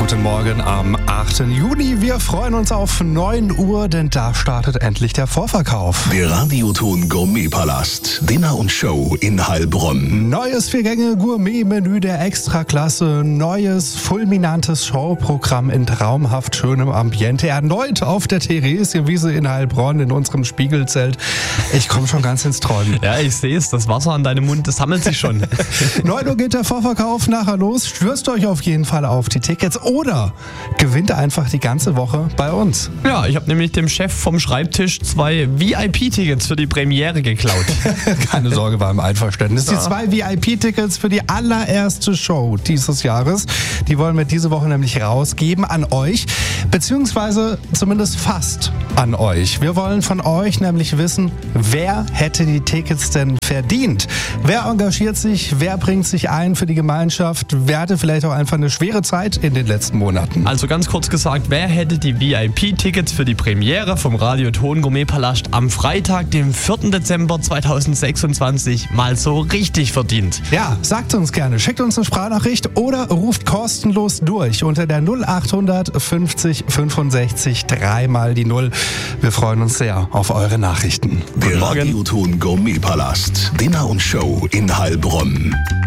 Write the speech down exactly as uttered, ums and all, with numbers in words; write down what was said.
guten Morgen am achten Juni. Wir freuen uns auf neun Uhr, denn da startet endlich der Vorverkauf. Der Radioton Gourmetpalast, Dinner und Show in Heilbronn. Neues Vier-Gänge-Gourmet-Menü der Extraklasse, neues fulminantes Showprogramm in traumhaft schönem Ambiente. Erneut auf der Theresienwiese in Heilbronn in unserem Spiegelzelt. Ich komme schon ganz ins Träumen. Ja, ich sehe es, das Wasser an deinem Mund, das sammelt sich schon. neun Uhr geht der Vorverkauf nachher los. Stürzt euch auf jeden Fall auf die Tickets oder gewinnt einfach die ganze Woche bei uns. Ja, ich habe nämlich dem Chef vom Schreibtisch zwei V I P-Tickets für die Premiere geklaut. Keine Sorge, war im Einverständnis. Die zwei V I P-Tickets für die allererste Show dieses Jahres, die wollen wir diese Woche nämlich rausgeben an euch, beziehungsweise zumindest fast an euch. Wir wollen von euch nämlich wissen, wer hätte die Tickets denn verdient? Wer engagiert sich? Wer bringt sich ein für die Gemeinschaft? Wer hatte vielleicht auch einfach eine schwere Zeit in den letzten Monaten? Also ganz kurz gesagt, wer hätte die V I P-Tickets für die Premiere vom Radioton Gourmetpalast am Freitag, dem vierten Dezember zweitausendsechsundzwanzig, mal so richtig verdient? Ja, sagt uns gerne. Schickt uns eine Sprachnachricht oder ruft kostenlos durch unter der null achthundert fünfzig fünfundsechzig dreimal die Null. Wir freuen uns sehr auf eure Nachrichten. Der Radioton Gourmetpalast, Dinner und Show in Heilbronn.